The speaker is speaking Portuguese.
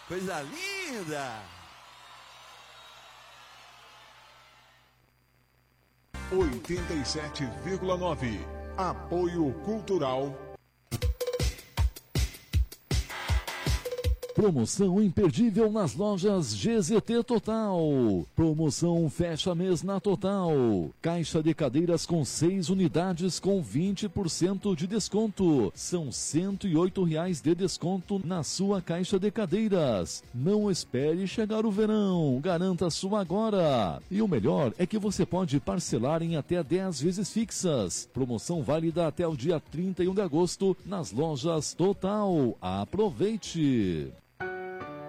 Coisa linda! 87,9. Apoio Cultural. Promoção imperdível nas lojas GZT Total. Promoção fecha mês na Total. Caixa de cadeiras com 6 unidades com 20% de desconto. São R$ 108 de desconto na sua caixa de cadeiras. Não espere chegar o verão. Garanta a sua agora. E o melhor é que você pode parcelar em até 10 vezes fixas. Promoção válida até o dia 31 de agosto nas lojas Total. Aproveite!